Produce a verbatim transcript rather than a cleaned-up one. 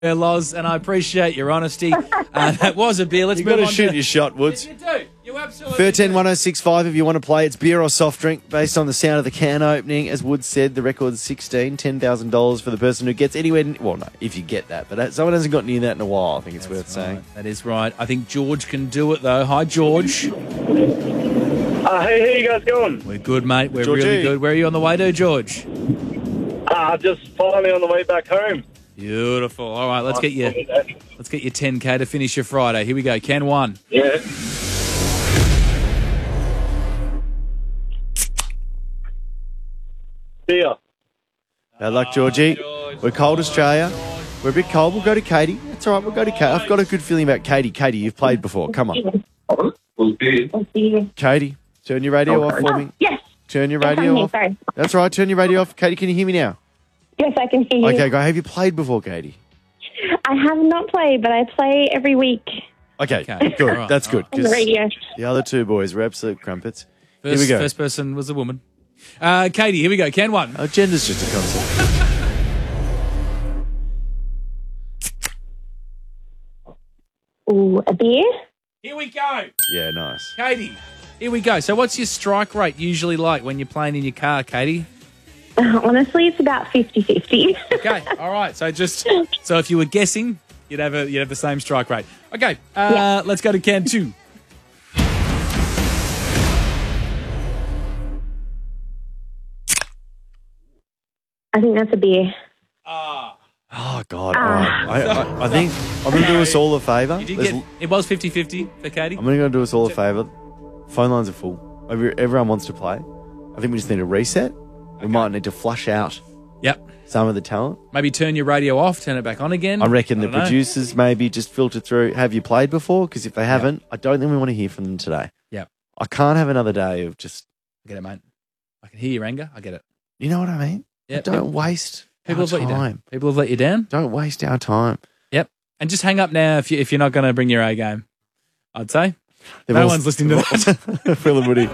Yeah, Loz, and I appreciate your honesty. Uh, that was a beer. Let's You've move got to on shoot to... your shot, Woods. You do. You absolutely thirteen do. one oh six five if you want to play. It's beer or soft drink based on the sound of the can opening. As Woods said, the record's sixteen, ten thousand dollars for the person who gets anywhere. Well, no, if you get that. But someone hasn't got near that in a while, I think it's That's worth right. saying. That is right. I think George can do it, though. Hi, George. Uh, hey, how you guys going? We're good, mate. We're Georgie. really good. Where are you on the way to, George? Uh, just finally on the way back home. Beautiful. All right, let's get you. Let's get you ten K to finish your Friday. Here we go. Can one. Yeah. Beer. Bad luck, Georgie. George. We're cold, Australia. We're a bit cold. We'll go to Katie. That's all right. We'll go to Katie. I've got a good feeling about Katie. Katie, you've played before. Come on. Katie, turn your radio off for me. Yes. Turn your Yes, I'm radio here, off. sorry. That's all right. Turn your radio off. Katie, can you hear me now? Yes, I can hear you. Okay, go. Have you played before, Katie? I have not played, but I play every week Okay, Okay, good. all right, That's all good. on the 'cause radio. the other two boys were absolute crumpets. First, Here we go. First person was a woman. Uh, Katie, here we go. Can one. Oh, gender's just a concept. Ooh, a beer? Here we go. Yeah, nice. Katie, here we go. So what's your strike rate usually like when you're playing in your car, Katie? Uh, honestly, it's about fifty-fifty. Okay, all right. So just so if you were guessing, you'd have a you'd have the same strike rate. Okay, uh, Yeah. let's go to can two. I think that's a beer. Oh, God. All right. I, I, I think I'm going to do us all a favour. You did Let's- get it was fifty-fifty for Katie. I'm going to do us all a favour. Phone lines are full. Every- Everyone wants to play. I think we just need a reset. We might need to flush out Yep. some of the talent. Maybe turn your radio off, turn it back on again. I reckon the don't know. producers maybe just filter through. Have you played before? Because if they haven't, I don't think we want to hear from them today. Yep. I can't have another day of just, I get it, mate. I can hear your anger. I get it. you know what I mean? Yep. Don't waste People our have let you down. time. People have let you down. Don't waste our time. Yep. And just hang up now if you if you're not going to bring your A game. I'd say. They've No all- one's listening to that. Phil and Woody.